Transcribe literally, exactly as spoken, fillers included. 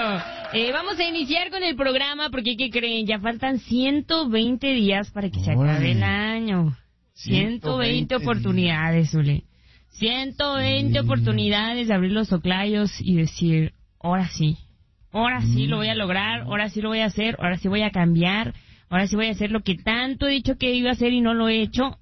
Bueno, eh, vamos a iniciar con el programa porque, ¿qué creen? Ya faltan ciento veinte días para que se acabe el año. ciento veinte oportunidades, Zule. ciento veinte sí. oportunidades de abrir los soclayos y decir, ahora sí, ahora sí lo voy a lograr, ahora sí lo voy a hacer, ahora sí voy a cambiar, ahora sí voy a hacer lo que tanto he dicho que iba a hacer y no lo he hecho.